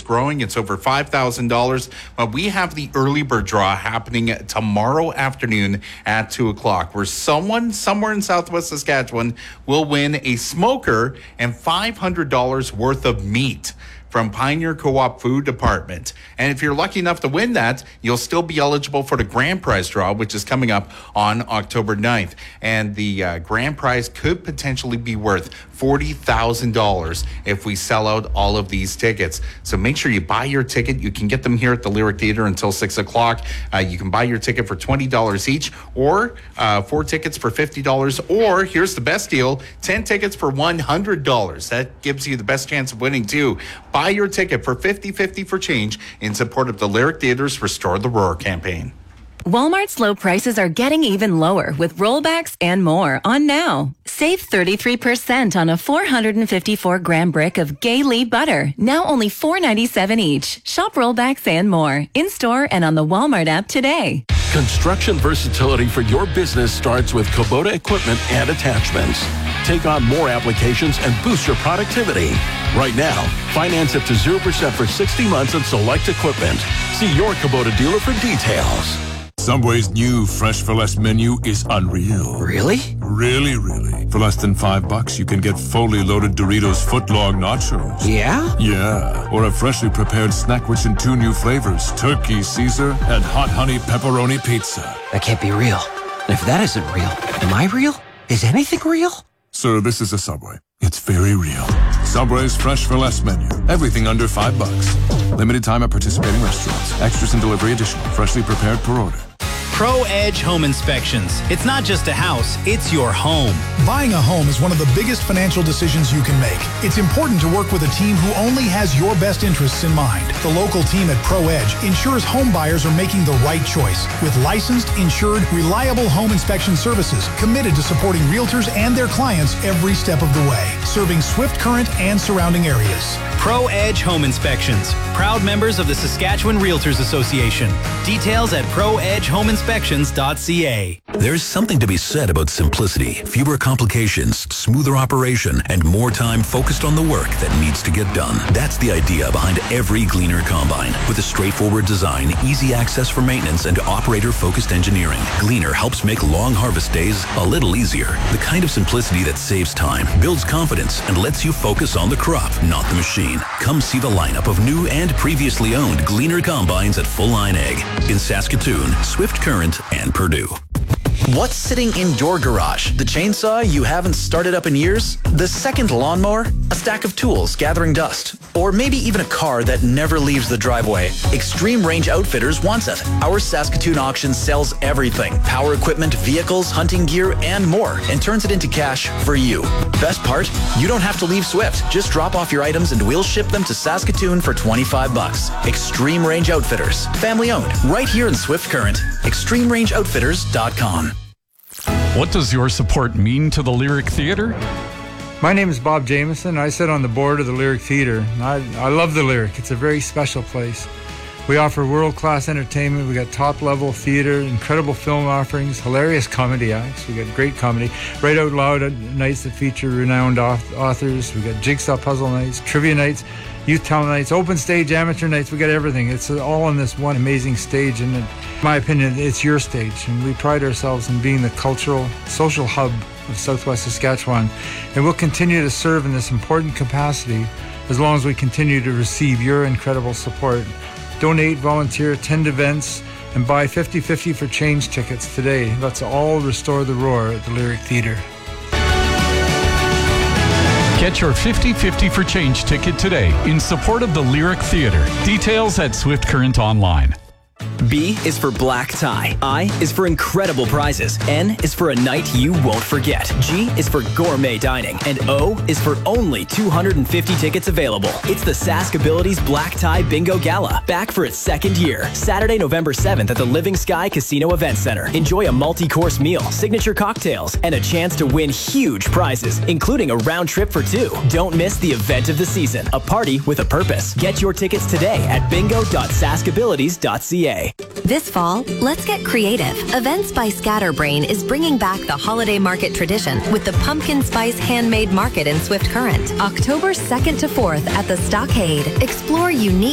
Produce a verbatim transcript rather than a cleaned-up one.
growing. It's over five thousand dollars. But we have the early bird draw happening tomorrow afternoon at two o'clock, where someone somewhere in Southwest Saskatchewan will win a smoker and five hundred dollars worth of meat from Pioneer Co-op Food Department. And if you're lucky enough to win that, you'll still be eligible for the grand prize draw, which is coming up on October ninth. And the uh, grand prize could potentially be worth forty thousand dollars if we sell out all of these tickets. So make sure you buy your ticket. You can get them here at the Lyric Theatre until six o'clock. Uh, you can buy your ticket for twenty dollars each, or uh, four tickets for fifty dollars, or here's the best deal, ten tickets for one hundred dollars. That gives you the best chance of winning too. Buy your ticket for fifty fifty for change in support of the Lyric Theatre's Restore the Roar campaign. Walmart's low prices are getting even lower with rollbacks and more on now. Save thirty-three percent on a four hundred fifty-four gram brick of Gay-Lee butter, now only four ninety-seven each. Shop rollbacks and more in-store and on the Walmart app today. Construction versatility for your business starts with Kubota equipment and attachments. Take on more applications and boost your productivity. Right now, finance up to zero percent for sixty months on select equipment. See your Kubota dealer for details. Subway's new Fresh for Less menu is unreal. Really? Really, really. For less than five bucks, you can get fully loaded Doritos footlong nachos. Yeah? Yeah. Or a freshly prepared Snackwich in two new flavors, Turkey Caesar and Hot Honey Pepperoni Pizza. That can't be real. And if that isn't real, am I real? Is anything real? Sir, this is a Subway. It's very real. Subway's Fresh for Less menu. Everything under five bucks. Limited time at participating restaurants. Extras and delivery additional. Freshly prepared per order. Pro Edge Home Inspections. It's not just a house, it's your home. Buying a home is one of the biggest financial decisions you can make. It's important to work with a team who only has your best interests in mind. The local team at Pro Edge ensures home buyers are making the right choice with licensed, insured, reliable home inspection services committed to supporting realtors and their clients every step of the way, serving Swift Current and surrounding areas. Pro Edge Home Inspections. Proud members of the Saskatchewan Realtors Association. Details at pro edge home inspections dot c a. There's something to be said about simplicity, fewer complications, smoother operation, and more time focused on the work that needs to get done. That's the idea behind every Gleaner combine. With a straightforward design, easy access for maintenance, and operator-focused engineering, Gleaner helps make long harvest days a little easier. The kind of simplicity that saves time, builds confidence, and lets you focus on the crop, not the machine. Come see the lineup of new and previously owned Gleaner combines at Full Line Ag in Saskatoon, Swift Current, and Purdue. What's sitting in your garage? The chainsaw you haven't started up in years? The second lawnmower? A stack of tools gathering dust? Or maybe even a car that never leaves the driveway? Extreme Range Outfitters wants it. Our Saskatoon auction sells everything. Power equipment, vehicles, hunting gear, and more, and turns it into cash for you. Best part? You don't have to leave Swift. Just drop off your items and we'll ship them to Saskatoon for twenty-five bucks. Extreme Range Outfitters. Family owned. Right here in Swift Current. extreme range outfitters dot com. What does your support mean to the Lyric Theatre? My name is Bob Jameson. I sit on the board of the Lyric Theatre. I, I love the Lyric. It's a very special place. We offer world-class entertainment. We got top-level theater, incredible film offerings, hilarious comedy acts. We got great comedy. Right Out Loud nights that feature renowned authors. We got jigsaw puzzle nights, trivia nights, youth talent nights, open stage, amateur nights. We got everything. It's all on this one amazing stage. And in my opinion, it's your stage. And we pride ourselves in being the cultural, social hub of Southwest Saskatchewan. And we'll continue to serve in this important capacity as long as we continue to receive your incredible support. Donate, volunteer, attend events, and buy fifty fifty for change tickets today. Let's all restore the roar at the Lyric Theatre. Get your fifty fifty for change ticket today in support of the Lyric Theatre. Details at Swift Current Online. B is for black tie. I is for incredible prizes. N is for a night you won't forget. G is for gourmet dining. And O is for only two hundred fifty tickets available. It's the Sask Abilities Black Tie Bingo Gala, back for its second year. Saturday, November seventh at the Living Sky Casino Event Center. Enjoy a multi-course meal, signature cocktails, and a chance to win huge prizes, including a round trip for two. Don't miss the event of the season, a party with a purpose. Get your tickets today at bingo dot sask abilities dot c a. This fall, let's get creative. Events by Scatterbrain is bringing back the holiday market tradition with the Pumpkin Spice Handmade Market in Swift Current. October second to fourth at the Stockade. Explore unique